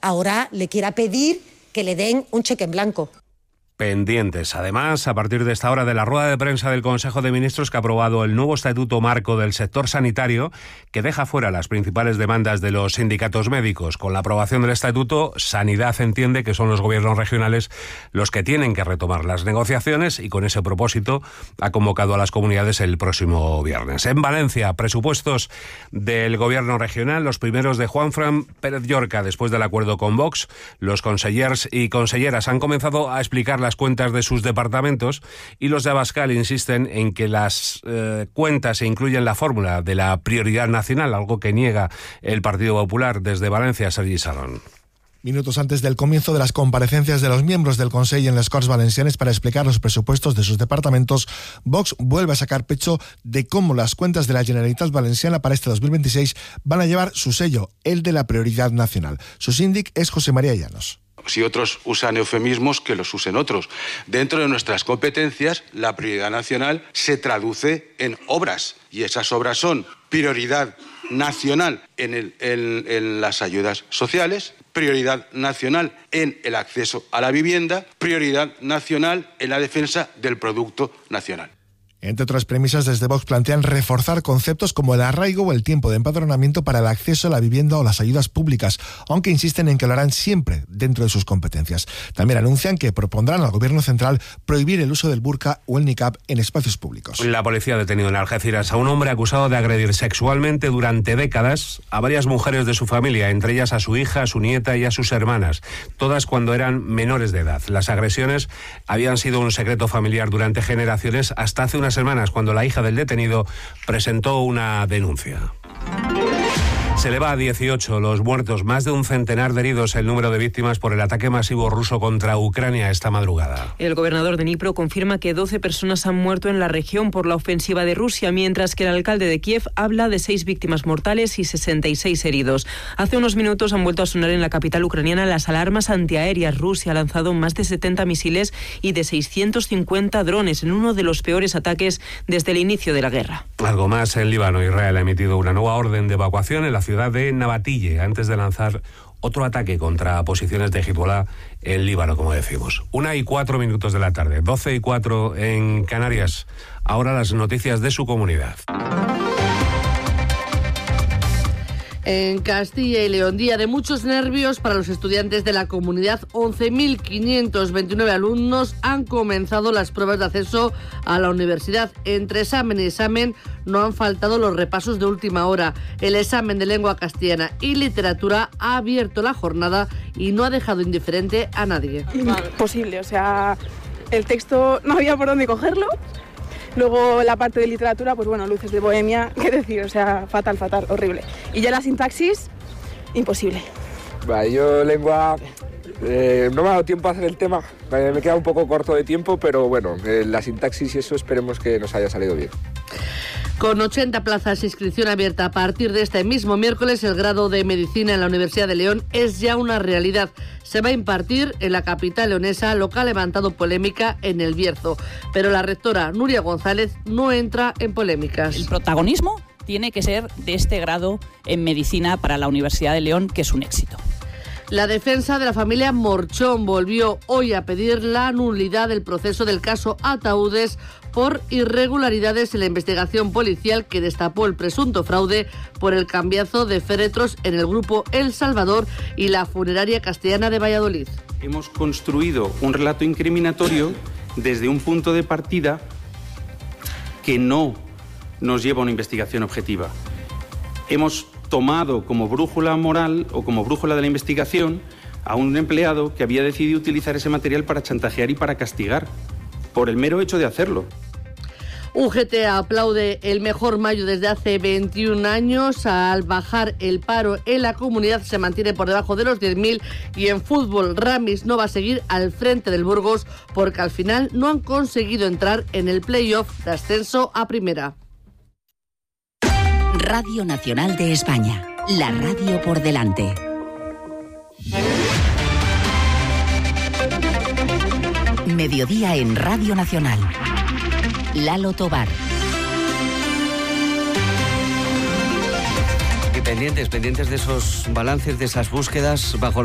ahora le quiera pedir que le den un cheque en blanco. Pendientes. Además, a partir de esta hora de la rueda de prensa del Consejo de Ministros que ha aprobado el nuevo estatuto marco del sector sanitario que deja fuera las principales demandas de los sindicatos médicos. Con la aprobación del estatuto, Sanidad entiende que son los gobiernos regionales los que tienen que retomar las negociaciones y con ese propósito ha convocado a las comunidades el próximo viernes. En Valencia, presupuestos del gobierno regional, los primeros de Juanfran Pérez Llorca. Después del acuerdo con Vox, los consellers y conselleras han comenzado a explicar las cuentas de sus departamentos y los de Abascal insisten en que las cuentas se incluyen la fórmula de la prioridad nacional, algo que niega el Partido Popular. Desde Valencia, Sergi Salón. Minutos antes del comienzo de las comparecencias de los miembros del Consell en les Corts Valencianes para explicar los presupuestos de sus departamentos, Vox vuelve a sacar pecho de cómo las cuentas de la Generalitat Valenciana para este 2026 van a llevar su sello, el de la prioridad nacional. Su síndic es José María Llanos. Si otros usan eufemismos, que los usen otros. Dentro de nuestras competencias, la prioridad nacional se traduce en obras. Y esas obras son prioridad nacional en las ayudas sociales, prioridad nacional en el acceso a la vivienda, prioridad nacional en la defensa del producto nacional. Entre otras premisas, desde Vox plantean reforzar conceptos como el arraigo o el tiempo de empadronamiento para el acceso a la vivienda o las ayudas públicas, aunque insisten en que lo harán siempre dentro de sus competencias. También anuncian que propondrán al Gobierno central prohibir el uso del burka o el niqab en espacios públicos. La policía ha detenido en Algeciras a un hombre acusado de agredir sexualmente durante décadas a varias mujeres de su familia, entre ellas a su hija, a su nieta y a sus hermanas, todas cuando eran menores de edad. Las agresiones habían sido un secreto familiar durante generaciones hasta hace unas semanas, cuando la hija del detenido presentó una denuncia. Se eleva a 18 los muertos, más de un centenar de heridos el número de víctimas por el ataque masivo ruso contra Ucrania esta madrugada. El gobernador de Dnipro confirma que 12 personas han muerto en la región por la ofensiva de Rusia, mientras que el alcalde de Kiev habla de 6 víctimas mortales y 66 heridos. Hace unos minutos han vuelto a sonar en la capital ucraniana las alarmas antiaéreas. Rusia ha lanzado más de 70 misiles y de 650 drones en uno de los peores ataques desde el inicio de la guerra. Algo más, en Líbano, Israel ha emitido una nueva orden de evacuación en la ciudad de Nabatille antes de lanzar otro ataque contra posiciones de Hezbollah en Líbano, como decimos. 1:04 de la tarde, 12:04 en Canarias. Ahora las noticias de su comunidad. En Castilla y León, día de muchos nervios para los estudiantes de la comunidad. 11.529 alumnos han comenzado las pruebas de acceso a la universidad. Entre examen y examen no han faltado los repasos de última hora. El examen de lengua castellana y literatura ha abierto la jornada y no ha dejado indiferente a nadie. Imposible, o sea, el texto no había por dónde cogerlo. Luego la parte de literatura, pues bueno, luces de bohemia, qué decir, o sea, fatal, horrible. Y ya la sintaxis, imposible. Vale, yo lengua, no me ha dado tiempo a hacer el tema, me queda un poco corto de tiempo, pero bueno, la sintaxis y eso esperemos que nos haya salido bien. Con 80 plazas de inscripción abierta a partir de este mismo miércoles, el grado de Medicina en la Universidad de León es ya una realidad. Se va a impartir en la capital leonesa, lo que ha levantado polémica en El Bierzo. Pero la rectora Nuria González no entra en polémicas. El protagonismo tiene que ser de este grado en Medicina para la Universidad de León, que es un éxito. La defensa de la familia Morchón volvió hoy a pedir la nulidad del proceso del caso Ataúdes por irregularidades en la investigación policial que destapó el presunto fraude por el cambiazo de féretros en el grupo El Salvador y la funeraria castellana de Valladolid. Hemos construido un relato incriminatorio desde un punto de partida que no nos lleva a una investigación objetiva. Hemos tomado como brújula moral o como brújula de la investigación a un empleado que había decidido utilizar ese material para chantajear y para castigar, por el mero hecho de hacerlo. UGT aplaude el mejor mayo desde hace 21 años. Al bajar el paro en la comunidad se mantiene por debajo de los 10.000 y en fútbol Ramis no va a seguir al frente del Burgos porque al final no han conseguido entrar en el playoff de ascenso a primera. Radio Nacional de España, la radio por delante. Mediodía en Radio Nacional. Lalo Tobar. Y pendientes de esos balances, de esas búsquedas bajo